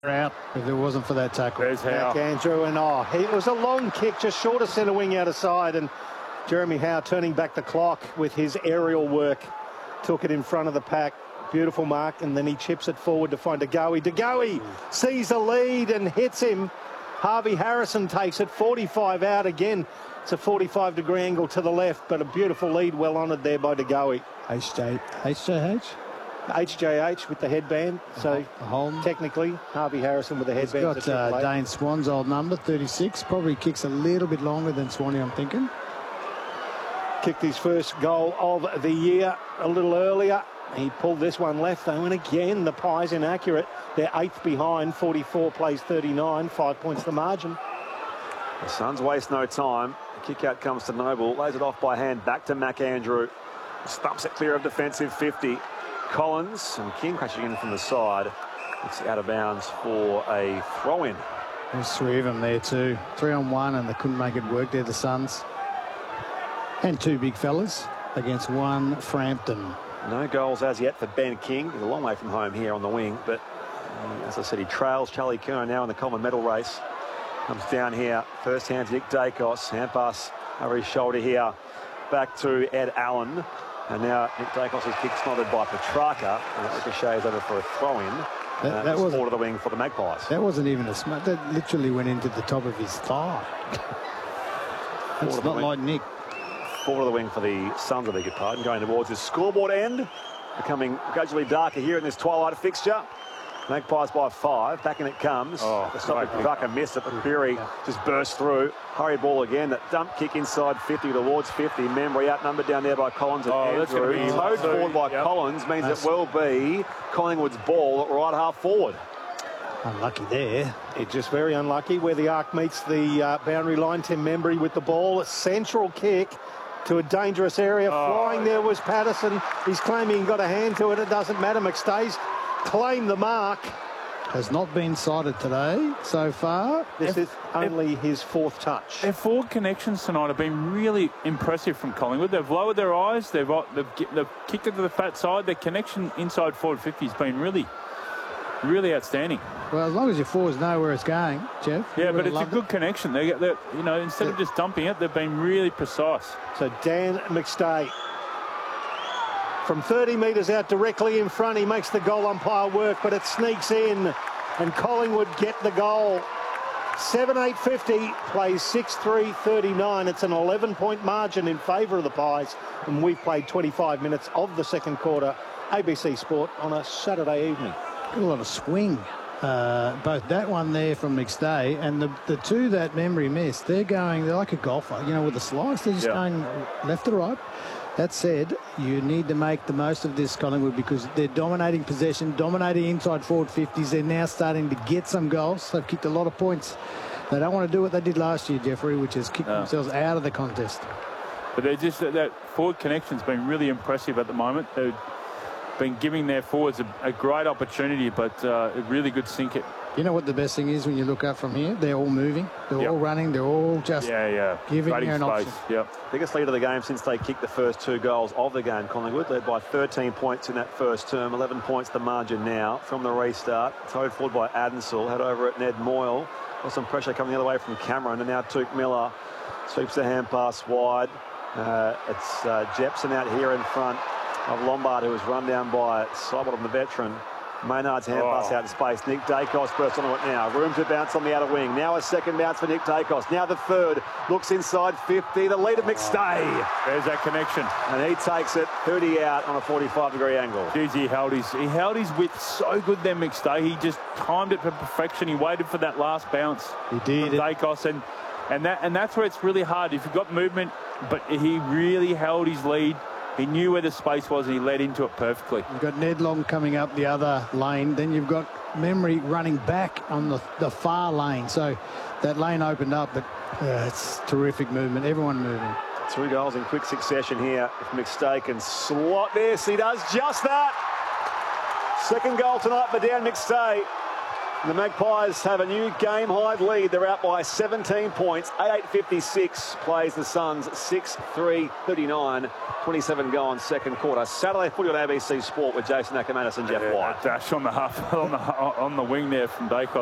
out if it wasn't for that tackle. There's Howe. Andrew, and it was a long kick, just short of centre wing out of side, and Jeremy Howe turning back the clock with his aerial work, took it in front of the pack. Beautiful mark, and then he chips it forward to find De Goey. De Goey sees a lead and hits him. Harvey Harrison takes it 45 out again. It's a 45-degree angle to the left, but a beautiful lead, well honoured there by De Goey. HJH? HJH with the headband. So technically, Harvey Harrison with the headband. He's got Dane Swan's old number, 36. Probably kicks a little bit longer than Swanee, I'm thinking. Kicked his first goal of the year a little earlier. He pulled this one left, though, and again, the Pies inaccurate. They're 8th behind, 44 plays 39, 5 points the margin. The Suns waste no time. The kick out comes to Noble, lays it off by hand, back to McAndrew. Stumps it clear of defensive 50. Collins and King crashing in from the side. It's out of bounds for a throw-in. There's 3 of them there too. 3 on 1, and they couldn't make it work there, the Suns. And 2 big fellas against 1 Frampton. No goals as yet for Ben King. He's a long way from home here on the wing, but as I said, he trails Charlie Curnow now in the common medal race. Comes down here, first hand to Nick Dacos. Hand pass over his shoulder here, back to Ed Allen. And now Nick Dacos' kick smothered by Petrarca, and that ricochets over for a throw-in. That was forward of the wing for the Magpies. That wasn't even a smart. That literally went into the top of his thigh. It's not like Nick. Forward of the wing for the Suns, I beg your pardon, going towards his scoreboard end, becoming gradually darker here in this twilight fixture. Magpies by 5, back in it comes. The stop of Petrarca missed it, but Berry just burst through. Hurried ball again, that dump kick inside 50 towards 50. Membry outnumbered down there by Collins and Andrew. Towed forward by Collins means it will be Collingwood's ball at right half forward. Unlucky there. It's just very unlucky where the arc meets the boundary line. Tim Membry with the ball. A central kick to a dangerous area. Flying there was Patterson. He's claiming he got a hand to it. It doesn't matter. McStay's claimed the mark. Has not been sighted today so far. This is only his 4th touch. Their forward connections tonight have been really impressive from Collingwood. They've lowered their eyes. They've kicked it to the fat side. Their connection inside forward 50 has been really outstanding. Well, as long as your forwards know where it's going, Jeff. Yeah, but it's a good connection. They get instead of just dumping it, they've been really precise. So Dan McStay from 30 metres out directly in front. He makes the goal umpire work, but it sneaks in, and Collingwood get the goal. 7-8-50, plays 6-3-39. It's an 11-point margin in favour of the Pies, and we've played 25 minutes of the second quarter. ABC Sport on a Saturday evening. Got a lot of swing. Both that one there from McStay and the 2 that Membry missed, they're like a golfer, with the slice. They're just going left to right. That said, you need to make the most of this, Collingwood, because they're dominating possession, dominating inside forward 50s. They're now starting to get some goals. They've kicked a lot of points. They don't want to do what they did last year, Jeffrey, which is kick themselves out of the contest. But they're just that forward connection's been really impressive at the moment. They've been giving their forwards a great opportunity, but a really good sink it. You know what the best thing is when you look up from here? They're all moving. They're all running. They're all just giving you an option. Biggest lead of the game since they kicked the first 2 goals of the game, Collingwood. Led by 13 points in that first term. 11 points the margin now from the restart. Towed forward by Adensel. Head over at Ned Moyle. Got some pressure coming the other way from Cameron. And now Tuke Miller sweeps the hand pass wide. It's Jepson out here in front of Lombard, who was run down by Sidebottom, the veteran. Maynard's hand pass out in space. Nick Dacos bursts onto it now. Room to bounce on the outer wing. Now a second bounce for Nick Dacos. Now the third. Looks inside 50. The lead of McStay. There's that connection. And he takes it 30 out on a 45-degree angle. Jeez, he held his width so good there, McStay. He just timed it for perfection. He waited for that last bounce. He did. From Dacos. And that's where it's really hard. If you've got movement, but he really held his lead. He knew where the space was and he led into it perfectly. You've got Ned Long coming up the other lane. Then you've got Membry running back on the far lane. So that lane opened up, but it's terrific movement. Everyone moving. 2 goals in quick succession here. If McStay can slot this, he does just that. Second goal tonight for Dan McStay. The Magpies have a new game-high lead. They're out by 17 points. 8:56 plays the Suns. 6-3-39. 27 go on second quarter. Saturday footy on ABC Sport with Jason Akermanis and Jeff White. Dash on the half on the wing there from Dacos.